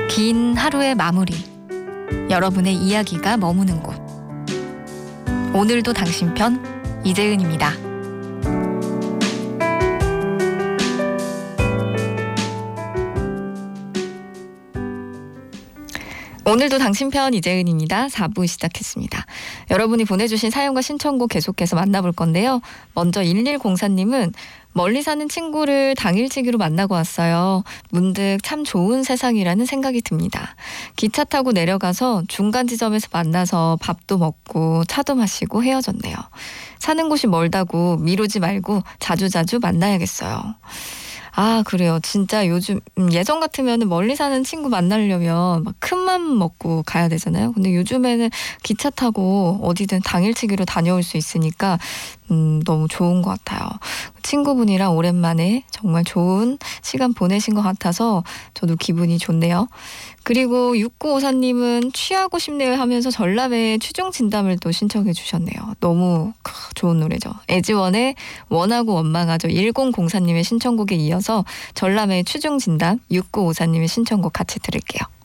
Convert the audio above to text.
긴 하루의 마무리, 여러분의 이야기가 머무는 곳. 오늘도 당신 편, 이재은입니다. 오늘도 당신 편, 이재은입니다. 4부 시작했습니다. 여러분이 보내주신 사연과 신청곡 계속해서 만나볼 건데요. 먼저 1104님은 멀리 사는 친구를 당일치기로 만나고 왔어요. 문득 참 좋은 세상이라는 생각이 듭니다. 기차 타고 내려가서 중간 지점에서 만나서 밥도 먹고 차도 마시고 헤어졌네요. 사는 곳이 멀다고 미루지 말고 자주자주 만나야겠어요. 아, 그래요. 진짜 요즘 예전 같으면 멀리 사는 친구 만나려면 막 큰맘 먹고 가야 되잖아요. 근데 요즘에는 기차 타고 어디든 당일치기로 다녀올 수 있으니까 너무 좋은 것 같아요. 친구분이랑 오랜만에 정말 좋은 시간 보내신 것 같아서 저도 기분이 좋네요. 그리고 6954님은 취하고 싶네요 하면서 전람회 최종 진담을 또 신청해 주셨네요. 너무 좋은 노래죠. 에지원의 원하고 원망하죠. 1004님의 신청곡에 이어서 전람회 최종 진담 6954님의 신청곡 같이 들을게요.